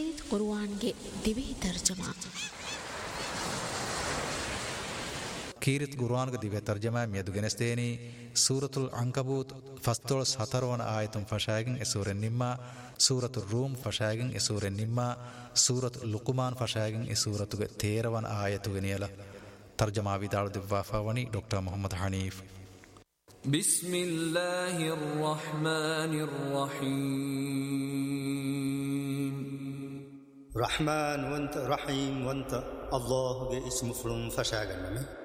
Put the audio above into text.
ಕೀರಿತ್ ಕುರ್ಆನ್ಗೆ ದಿವಿ ತರ್ಜಮಾ ಕೀರಿತ್ ಕುರ್ಆನ್ಗೆ ದಿವಿ ತರ್ಜಮಾ ಮಿಯದು ಗೆನಸ್ತೇನಿ ಸೂರತುಲ್ ಅಂಕಬೂತ್ ಫಸ್ತೋಳ 14ವನ ಆಯತುಂ ಫಶಾಗಿನ್ ಎಸೂರೆನ್ ನಿಮ್ಮ ಸೂರತುರ್ ರೂಮ್ ಫಶಾಗಿನ್ ಎಸೂರೆನ್ ನಿಮ್ಮ ಸೂರತ್ ಲುಕ್ಮಾನ್ ಫಶಾಗಿನ್ ಎಸೂರತುಗೆ 13ವನ ಆಯತುಗೆ ನಿಯಲ ತರ್ಜಮಾ ವಿದಾಳು ದಿವ್ವಾಫಾವಣಿ ಡಾಕ್ಟರ್ ಮೊಹಮ್ಮದ್ ಹನೀಫ್ بسم الله الرحمن الرحيم رحمن وانت رحيم وانت الله اسم فلان فشاغن